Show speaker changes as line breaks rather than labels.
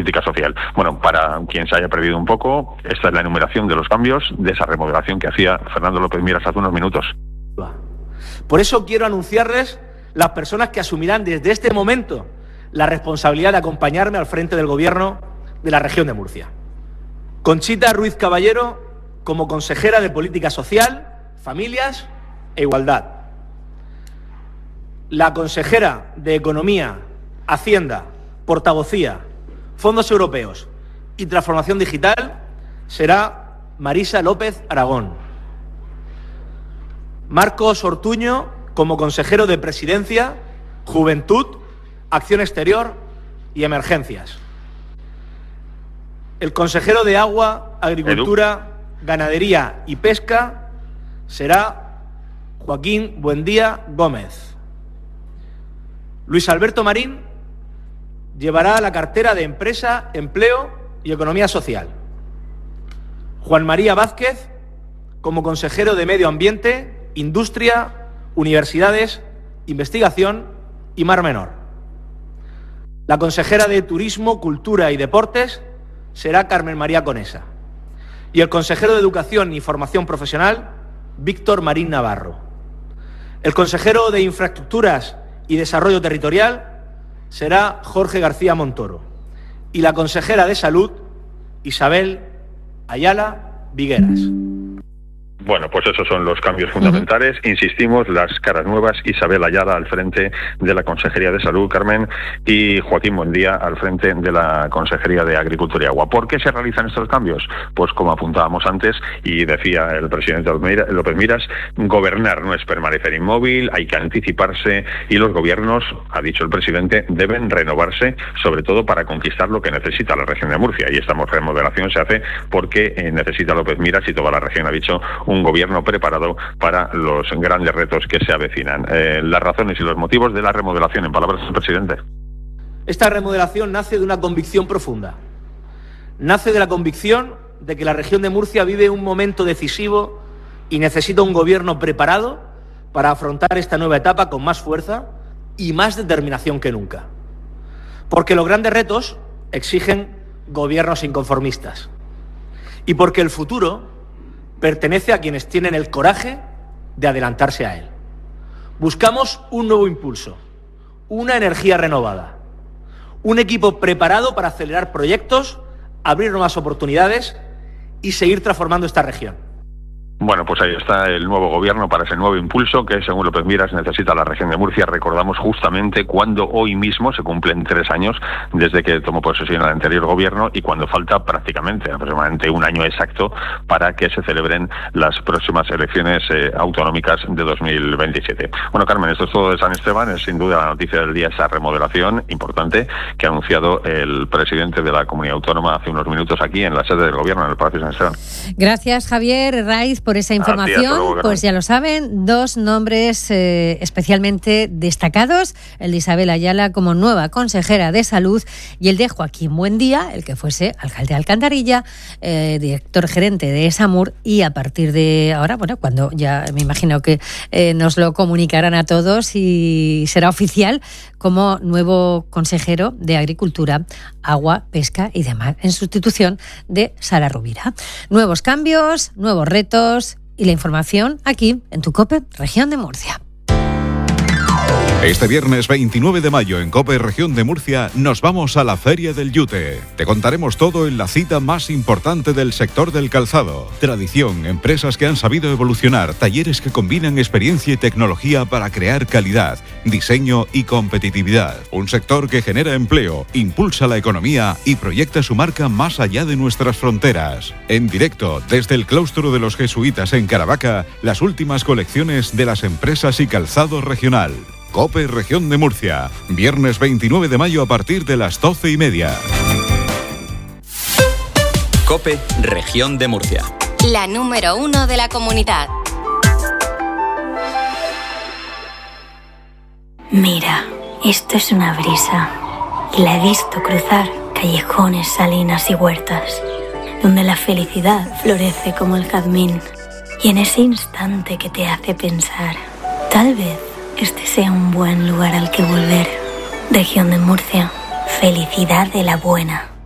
política social. Bueno, para quien se haya perdido un poco, esta es la enumeración de los cambios de esa remodelación que hacía Fernando López Miras hace unos minutos.
Por eso quiero anunciarles las personas que asumirán desde este momento la responsabilidad de acompañarme al frente del Gobierno de la región de Murcia. Conchita Ruiz Caballero como consejera de Política Social, Familias e Igualdad. La consejera de Economía, Hacienda, Portavocía, Fondos Europeos y Transformación Digital será Marisa López Aragón. Marcos Ortuño como consejero de Presidencia, Juventud, Acción Exterior y Emergencias. El consejero de Agua, Agricultura, Ganadería y Pesca será Joaquín Buendía Gómez. Luis Alberto Marín llevará la cartera de Empresa, Empleo y Economía Social. Juan María Vázquez como consejero de Medio Ambiente, Industria, Universidades, Investigación y Mar Menor. La consejera de Turismo, Cultura y Deportes será Carmen María Conesa. Y el consejero de Educación y Formación Profesional, Víctor Marín Navarro. El consejero de Infraestructuras y Desarrollo Territorial será Jorge García Montoro. Y la consejera de Salud, Isabel Ayala Vigueras.
Bueno, pues esos son los cambios fundamentales. Insistimos, las caras nuevas, Isabel Ayala al frente de la Consejería de Salud, Carmen, y Joaquín Buendía al frente de la Consejería de Agricultura y Agua. ¿Por qué se realizan estos cambios? Pues como apuntábamos antes, y decía el presidente López Miras, gobernar no es permanecer inmóvil, hay que anticiparse, y los gobiernos, ha dicho el presidente, deben renovarse, sobre todo para conquistar lo que necesita la región de Murcia. Y esta remodelación se hace porque necesita López Miras y toda la región, ha dicho, un gobierno preparado para los grandes retos que se avecinan. Las razones y los motivos de la remodelación, en palabras del presidente.
Esta remodelación nace de una convicción profunda. Nace de la convicción de que la región de Murcia vive un momento decisivo y necesita un gobierno preparado para afrontar esta nueva etapa con más fuerza y más determinación que nunca. Porque los grandes retos exigen gobiernos inconformistas. Y porque el futuro pertenece a quienes tienen el coraje de adelantarse a él. Buscamos un nuevo impulso, una energía renovada, un equipo preparado para acelerar proyectos, abrir nuevas oportunidades y seguir transformando esta región.
Bueno, pues ahí está el nuevo gobierno para ese nuevo impulso que, según López Miras, necesita la región de Murcia. Recordamos justamente cuando hoy mismo se cumplen 3 años desde que tomó posesión el anterior gobierno y cuando falta prácticamente, aproximadamente un año exacto para que se celebren las próximas elecciones autonómicas de 2027. Bueno, Carmen, esto es todo de San Esteban. Es sin duda la noticia del día, esa remodelación importante que ha anunciado el presidente de la comunidad autónoma hace unos minutos aquí en la sede del gobierno, en el Palacio de San Esteban.
Gracias, Javier Raiz, por esa información. Pues ya lo saben, 2 nombres especialmente destacados, el de Isabel Ayala como nueva consejera de Salud y el de Joaquín Buendía, el que fuese alcalde de Alcantarilla, director gerente de ESAMUR, y a partir de ahora, bueno, cuando ya me imagino que nos lo comunicarán a todos y será oficial como nuevo consejero de Agricultura, Agua, Pesca y demás, en sustitución de Sara Rubira. Nuevos cambios, nuevos retos y la información aquí en tu COPE Región de Murcia.
Este viernes 29 de mayo en COPE Región de Murcia nos vamos a la Feria del Yute. Te contaremos todo en la cita más importante del sector del calzado. Tradición, empresas que han sabido evolucionar, talleres que combinan experiencia y tecnología para crear calidad, diseño y competitividad. Un sector que genera empleo, impulsa la economía y proyecta su marca más allá de nuestras fronteras. En directo, desde el claustro de los jesuitas en Caravaca, las últimas colecciones de las empresas y calzado regional. COPE Región de Murcia, viernes 29 de mayo a partir de las 12:30.
COPE Región de Murcia.
La número 1 de la comunidad.
Mira, esto es una brisa. Y la he visto cruzar callejones, salinas y huertas, donde la felicidad florece como el jazmín. Y en ese instante que te hace pensar, tal vez este sea un buen lugar al que volver. Región de Murcia, felicidad de la buena.